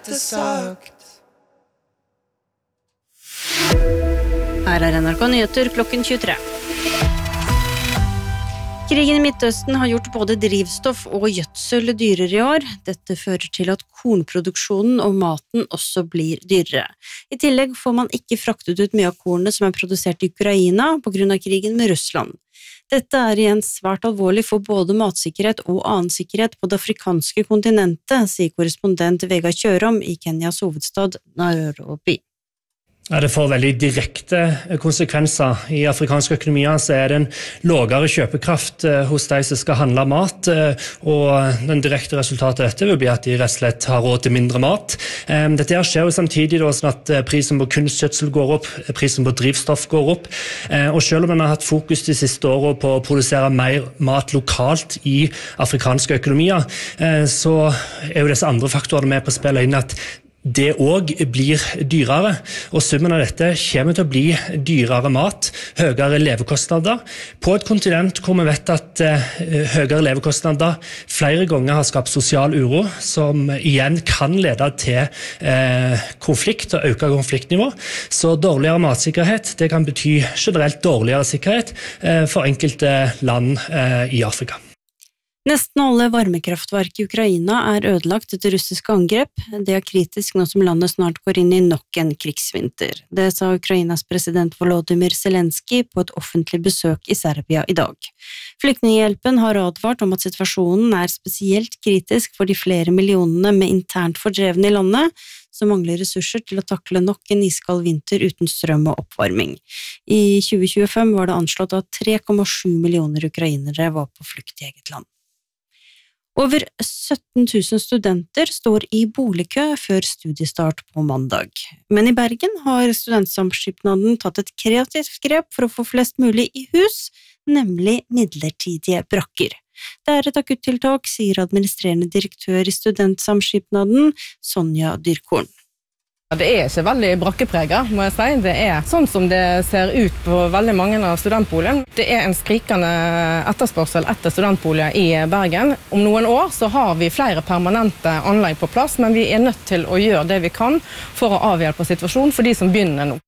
dette sagt. Her NRK Nyheter klokken 23. Krigen i Midtøsten har gjort både drivstoff og gjødsel dyrere i år. Dette fører til at kornproduksjonen og maten også blir dyrere. I tillegg får man ikke fraktet ut mye av kornet som er produsert i Ukraina på grunn av krigen med Russland. Dette er igjen svært alvorlig for både matsikkerhet og annen sikkerhet på det afrikanske kontinentet, sier korrespondent Vegard Kjørom i Kenyas hovedstad Nairobi. Ja, det får veldig direkte konsekvenser. I afrikanske økonomier så er det en lavere kjøpekraft hos de som skal handle mat, og den direkte resultatet av dette vil bli at de rett og slett har råd til mindre mat. Dette skjer jo samtidig da, sånn at prisen på kunstgjødsel går opp, prisen på drivstoff går opp, og selv om man har hatt fokus de siste årene på å produsere mer mat lokalt i afrikanske økonomier, så er jo disse andre faktorene med på å spille inn at det også blir dyrere, og summen av dette kommer til å bli dyrere mat, høyere levekostnader, på et kontinent hvor vi vet at høyere levekostnader flere ganger har skapt sosial uro, som igjen kan lede til konflikt og økt konfliktnivå. Så dårligere matsikkerhet, det kan bety generelt dårligere sikkerhet for enkelte land i Afrika. Nesten alle varmekraftverk i Ukraina er ødelagt etter russiske angrep. Det er kritisk nå som landet snart går inn i nok en krigsvinter. Det sa Ukrainas president Volodymyr Zelensky på et offentlig besøk i Serbia i dag. Flyktninghjelpen har advart om at situasjonen er spesielt kritisk for de flere millionene med internt fordrevne i landet, som mangler ressurser til å takle nok en iskald vinter uten strøm og oppvarming. I 2025 var det anslått at 3,7 millioner ukrainere var på flukt i eget land. Over 17 000 studenter står i boligkø før studiestart på mandag. Men i Bergen har studentsamskipnaden tatt et kreativt grep for å få flest mulig i hus, nemlig midlertidige brakker. Det er et akuttiltak, sier administrerende direktør i studentsamskipnaden, Sonja Dyrkorn. Det er ikke veldig brakkepreget, må jeg si. Det er sånn som det ser ut på veldig mange av studentboligene. Det er en skrikende etterspørsel etter studentboliger i Bergen. Om noen år så har vi flere permanente anlegg på plass, men vi er nødt til å gjøre det vi kan for å avhjelpe situasjonen for de som begynner nå.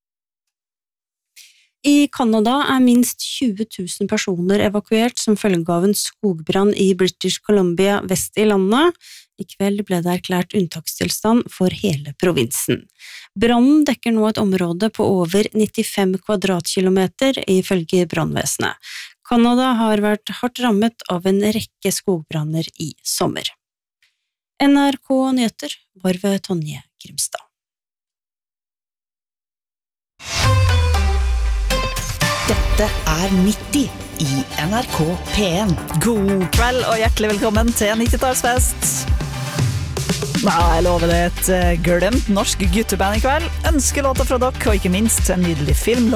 I Canada er minst 20 000 personer evakuert som følge av en skogbrann i British Columbia vest i landet. I kveld ble det erklært unntakstilstand for hele provinsen. Brannen dekker nå et område på over 95 kvadratkilometer ifølge brannvesenet. Canada har vært hardt rammet av en rekke skogbranner i sommer. NRK Nyheter var ved Tonje Grimstad. Dette er 90 i NRK P1. God kveld og hjertelig velkommen til 90-tallsfest. Jeg lover det et glemt norsk gutteband i kveld. Ønskelåter fra dere, og ikke minst en nydelig film